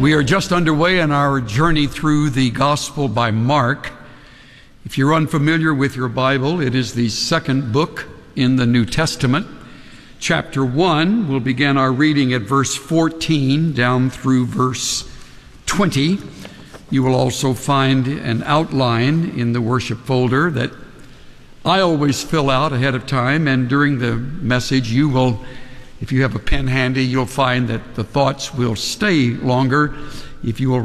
We are just underway in our journey through the Gospel by Mark. If you're unfamiliar with your Bible, it is the second book in the New Testament. Chapter 1, we'll begin our reading at verse 14 down through verse 20. You will also find an outline in the worship folder that I always fill out ahead of time, and during the message you will, if you have a pen handy, you'll find that the thoughts will stay longer if you will